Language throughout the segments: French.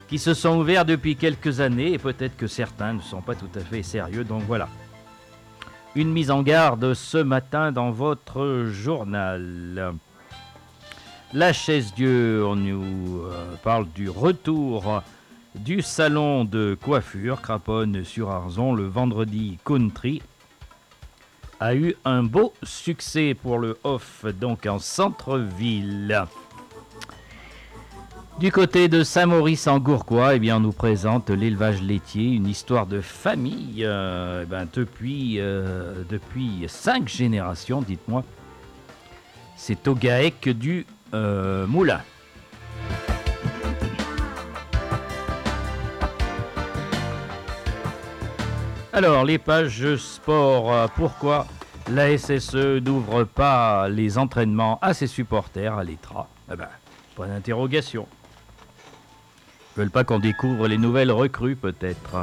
qui se sont ouverts depuis quelques années, et peut-être que certains ne sont pas tout à fait sérieux, donc voilà. Une mise en garde ce matin dans votre journal. La Chaise-Dieu, on nous parle du retour du salon de coiffure Craponne-sur-Arzon le vendredi country a eu un beau succès pour le off, donc en centre-ville. Du côté de Saint-Maurice en Gourcois, eh bien, on nous présente l'élevage laitier, une histoire de famille depuis 5 générations, dites-moi. C'est au GAEC du Moulin. Alors, les pages sport, pourquoi la SSE n'ouvre pas les entraînements à ses supporters à l'ETRA? Point d'interrogation. Ils veulent pas qu'on découvre les nouvelles recrues, peut-être.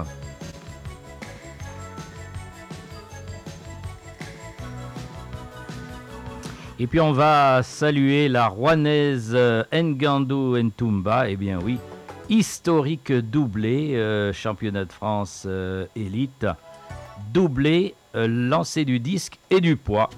Et puis on va saluer la Rouennaise Ngandou Ntoumba, eh bien oui, historique doublé, championnat de France élite, doublé, lancer du disque et du poids.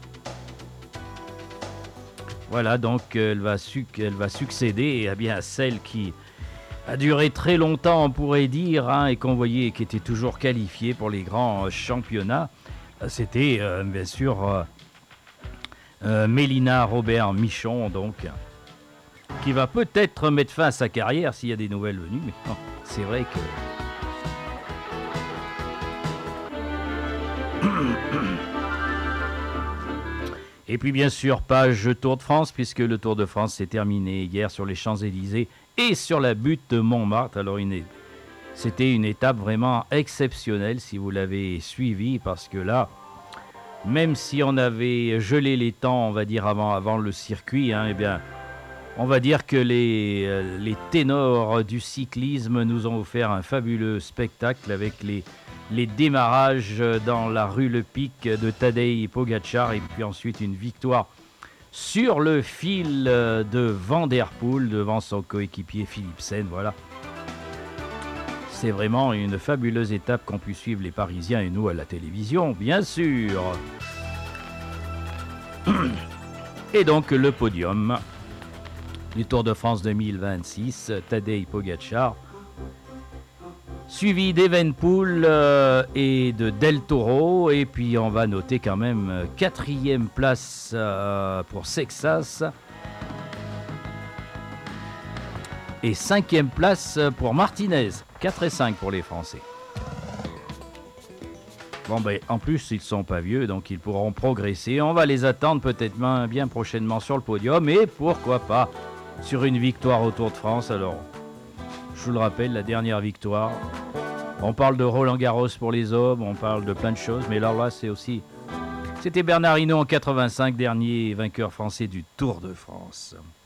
Voilà, donc elle va succéder à celle qui a duré très longtemps, on pourrait dire, et qu'on voyait qui était toujours qualifiée pour les grands championnats. C'était bien sûr Mélina Robert Michon, donc, qui va peut-être mettre fin à sa carrière s'il y a des nouvelles venues. Mais non, c'est vrai que... Et puis bien sûr, page Tour de France, puisque le Tour de France s'est terminé hier sur les Champs-Élysées et sur la butte de Montmartre. Alors c'était une étape vraiment exceptionnelle si vous l'avez suivi, parce que là, même si on avait gelé les temps, on va dire avant le circuit, eh bien, on va dire que les ténors du cyclisme nous ont offert un fabuleux spectacle avec les démarrages dans la rue Le Pic de Tadej Pogačar, et puis ensuite une victoire sur le fil de Van der Poel devant son coéquipier Philipsen. Voilà. C'est vraiment une fabuleuse étape qu'ont pu suivre les Parisiens et nous à la télévision, bien sûr. Et donc le podium du Tour de France 2026, Tadej Pogačar, suivi d'Evenepoel et de Del Toro. Et puis on va noter quand même 4e place pour Sexas et 5e place pour Martinez. 4 et 5 pour les Français. Bon, en plus, ils ne sont pas vieux, donc ils pourront progresser. On va les attendre peut-être bien prochainement sur le podium, et pourquoi pas sur une victoire au Tour de France. Alors, je vous le rappelle, la dernière victoire. On parle de Roland-Garros pour les hommes, on parle de plein de choses, mais alors là, c'était Bernard Hinault en 85, dernier vainqueur français du Tour de France.